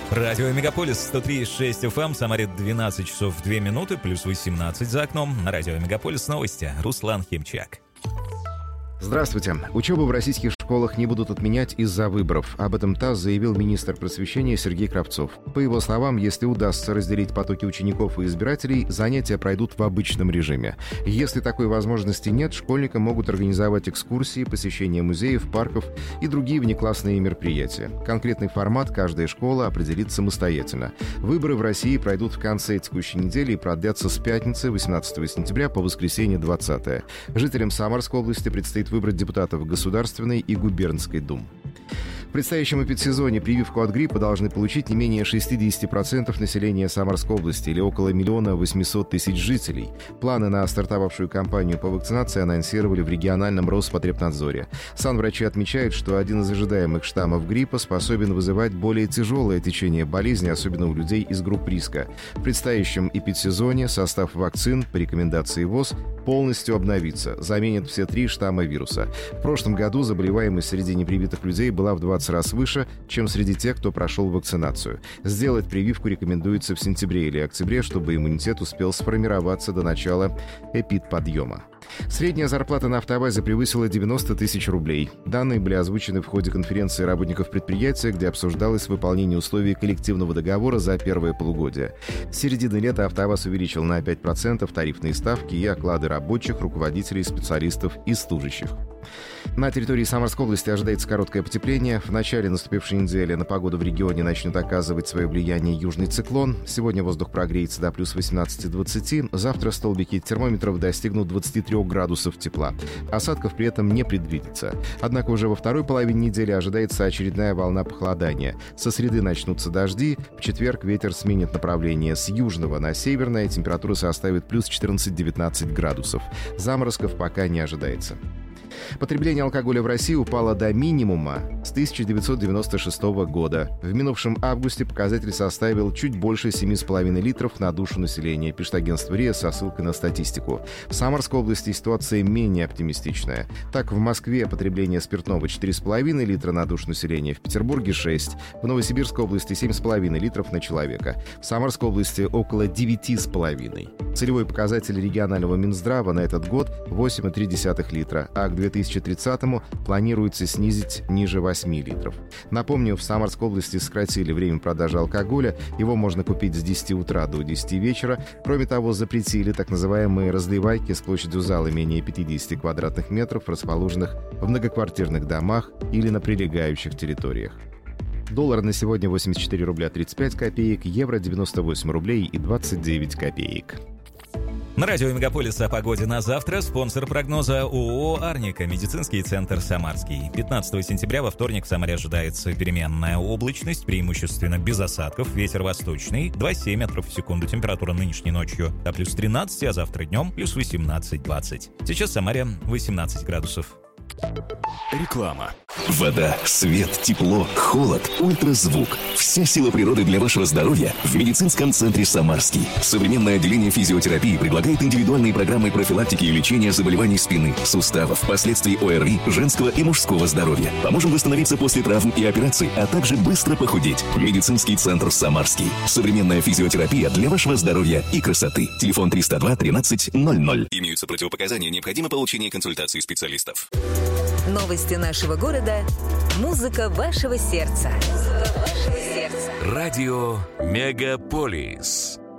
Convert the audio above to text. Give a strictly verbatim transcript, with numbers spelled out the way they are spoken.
Радио Мегаполис сто три и шесть эф эм, Самаре двенадцать часов две минуты, плюс восемнадцать за окном. На Радио Мегаполис новости. Руслан Химчак. Здравствуйте. Учебу в российских школах не будут отменять из-за выборов. Об этом ТАСС заявил министр просвещения Сергей Кравцов. По его словам, если удастся разделить потоки учеников и избирателей, занятия пройдут в обычном режиме. Если такой возможности нет, школьникам могут организовать экскурсии, посещение музеев, парков и другие внеклассные мероприятия. Конкретный формат каждая школа определит самостоятельно. Выборы в России пройдут в конце текущей недели и продлятся с пятницы восемнадцатого сентября по воскресенье двадцатое. Жителям Самарской области предстоит выбрать депутатов Государственной и губернской дум. В предстоящем эпидсезоне прививку от гриппа должны получить не менее шестьдесят процентов населения Самарской области или около миллиона восемьсот тысяч жителей. Планы на стартовавшую кампанию по вакцинации анонсировали в региональном Роспотребнадзоре. Санврачи отмечают, что один из ожидаемых штаммов гриппа способен вызывать более тяжелое течение болезни, особенно у людей из групп риска. В предстоящем эпидсезоне состав вакцин по рекомендации ВОЗ полностью обновится, заменит все три штамма вируса. В прошлом году заболеваемость среди непривитых людей была в двадцать раз выше, чем среди тех, кто прошел вакцинацию. Сделать прививку рекомендуется в сентябре или октябре, чтобы иммунитет успел сформироваться до начала эпидподъема. Средняя зарплата на автобазе превысила девяносто тысяч рублей. Данные были озвучены в ходе конференции работников предприятия, где обсуждалось выполнение условий коллективного договора за первое полугодие. С середины лета автобаз увеличил на пять процентов тарифные ставки и оклады рабочих, руководителей, специалистов и служащих. На территории Самарской области ожидается короткое потепление. В начале наступившей недели на погоду в регионе начнет оказывать свое влияние южный циклон. Сегодня воздух прогреется до плюс восемнадцати-двадцати. Завтра столбики термометров достигнут двадцати трёх градусов тепла. Осадков при этом не предвидится. Однако уже во второй половине недели ожидается очередная волна похолодания. Со среды начнутся дожди. В четверг ветер сменит направление с южного на северное. Температура составит плюс четырнадцать-девятнадцать градусов. Заморозков пока не ожидается. Потребление алкоголя в России упало до минимума с тысяча девятьсот девяносто шестого года. В минувшем августе показатель составил чуть больше семи с половиной литров на душу населения, пишет агентство РИА со ссылкой на статистику. В Самарской области ситуация менее оптимистичная. Так, в Москве потребление спиртного четыре с половиной литра на душу населения, в Петербурге шесть, в Новосибирской области семь с половиной литров на человека, в Самарской области около девяти с половиной. Целевой показатель регионального Минздрава на этот год восемь и три десятых литра, а к две тысячи тридцатому планируется снизить ниже восьми литров. Напомню, в Самарской области сократили время продажи алкоголя. Его можно купить с десяти утра до десяти вечера. Кроме того, запретили так называемые разливайки с площадью зала менее пятидесяти квадратных метров, расположенных в многоквартирных домах или на прилегающих территориях. Доллар на сегодня восемьдесят четыре рубля тридцать пять копеек, евро девяносто восемь рублей и двадцать девять копеек. На радио Мегаполис о погоде на завтра. Спонсор прогноза ООО «Арника», медицинский центр «Самарский». пятнадцатого сентября во вторник в Самаре ожидается переменная облачность, преимущественно без осадков, ветер восточный, два целых семь десятых метров в секунду. Температура нынешней ночью до плюс тринадцати, а завтра днем плюс восемнадцать-двадцать. Сейчас в Самаре восемнадцать градусов. Реклама. Вода, свет, тепло, холод, ультразвук. Вся сила природы для вашего здоровья в медицинском центре «Самарский». Современное отделение физиотерапии предлагает индивидуальные программы профилактики и лечения заболеваний спины, суставов, последствий ОРВИ, женского и мужского здоровья. Поможем восстановиться после травм и операций, а также быстро похудеть. Медицинский центр «Самарский». Современная физиотерапия для вашего здоровья и красоты. Телефон триста два тринадцать ноль ноль. Имеются противопоказания, необходимо получение консультации специалистов. Новости нашего города. Музыка вашего сердца. Музыка вашего сердца. Радио Мегаполис.